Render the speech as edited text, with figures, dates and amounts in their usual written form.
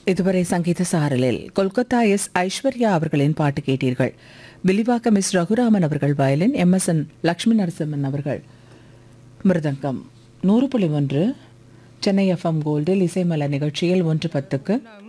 இதுவரை சங்கீத சாரலில் கொல்கத்தா எஸ் ஐஸ்வர்யா அவர்களின் பாட்டு கேட்டீர்கள். வில்லிவாக்கம் எஸ் ரகுராமன் அவர்கள் வயலின், எம்எஸ்என் லட்சுமி நரசிம்மன் அவர்கள் மிருதங்கம். 100.1 சென்னை எஃப்எம் கோல்டில் இசைமல நிகழ்ச்சியில் 1:10